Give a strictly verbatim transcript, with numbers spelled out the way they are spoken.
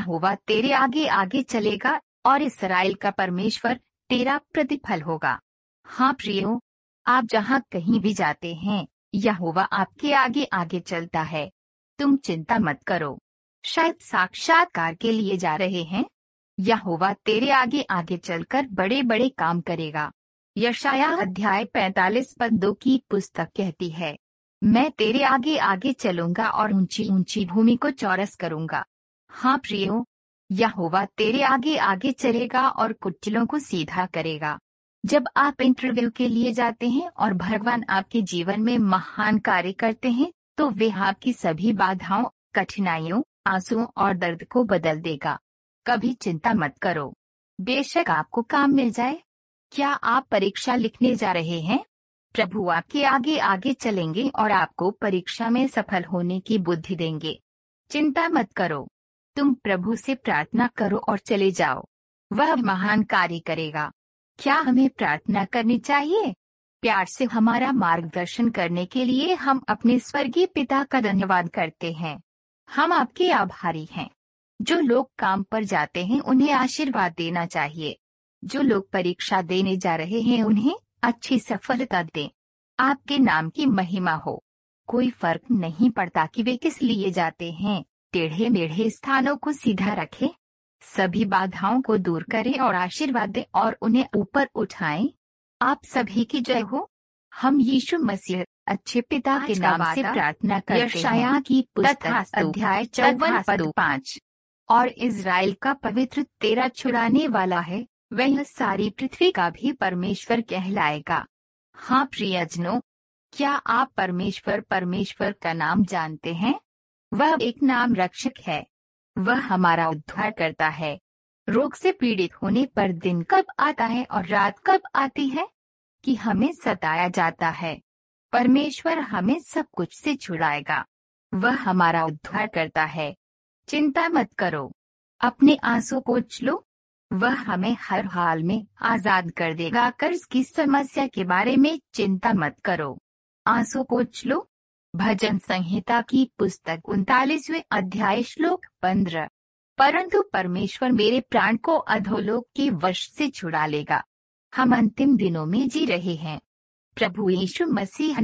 यहोवा तेरे आगे आगे चलेगा और इस्राएल का परमेश्वर तेरा प्रतिफल होगा। हाँ प्रियो, आप जहाँ कहीं भी जाते हैं, यहोवा आपके आगे आगे चलता है। तुम चिंता मत करो। शायद साक्षात्कार के लिए जा रहे हैं, यहोवा तेरे आगे आगे चलकर बड़े बड़े काम करेगा। यशायाह अध्याय पैंतालीस पद दो की पुस्तक कहती है, मैं तेरे आगे आगे चलूंगा और ऊंची ऊंची भूमि को चौरस करूंगा। हाँ प्रियो, यहोवा तेरे आगे आगे चलेगा और कुटिलों को सीधा करेगा। जब आप इंटरव्यू के लिए जाते हैं और भगवान आपके जीवन में महान कार्य करते हैं, तो वे आपकी सभी बाधाओं, कठिनाइयों, आंसुओं और दर्द को बदल देगा। कभी चिंता मत करो। बेशक आपको काम मिल जाए। क्या आप परीक्षा लिखने जा रहे हैं? प्रभु आपके आगे आगे चलेंगे और आपको परीक्षा में सफल होने की बुद्धि देंगे। चिंता मत करो। तुम प्रभु से प्रार्थना करो और चले जाओ। वह महान कार्य करेगा। क्या हमें प्रार्थना करनी चाहिए? प्यार से हमारा मार्गदर्शन करने के लिए हम अपने स्वर्गीय पिता का धन्यवाद करते हैं। हम आपके आभारी हैं। जो लोग काम पर जाते हैं उन्हें आशीर्वाद देना चाहिए। जो लोग परीक्षा देने जा रहे हैं उन्हें अच्छी सफलता दें। आपके नाम की महिमा हो। कोई फर्क नहीं पड़ता कि वे किस लिए जाते हैं। टेढ़े मेढ़े स्थानों को सीधा रखें। सभी बाधाओं को दूर करें और आशीर्वाद दें और उन्हें ऊपर उठाएं। आप सभी की जय हो। हम यीशु मसीह अच्छे पिता के नाम से प्रार्थना करते हैं। यशायाह की पुस्तक अध्याय चौवन पद पाँच। और इज़राइल का पवित्र तेरा छुड़ाने वाला है, वह सारी पृथ्वी का भी परमेश्वर कहलाएगा। हाँ प्रियजनों, क्या आप परमेश्वर परमेश्वर का नाम जानते हैं? वह एक नाम रक्षक है। वह हमारा उद्धार करता है। रोग से पीड़ित होने पर दिन कब आता है और रात कब आती है कि हमें सताया जाता है, परमेश्वर हमें सब कुछ से छुड़ाएगा। वह हमारा उद्धार करता है। चिंता मत करो। अपने आंसू पोंछ लो। वह हमें हर हाल में आजाद कर देगा। कर्ज की समस्या के बारे में चिंता मत करो। आंसू पोंछ लो। भजन संहिता की पुस्तक उनतालीसवें अध्याय श्लोक पंद्रह। परंतु परमेश्वर मेरे प्राण को अधोलोक के वश से छुड़ा लेगा। हम अंतिम दिनों में जी रहे हैं। प्रभु यीशु मसीह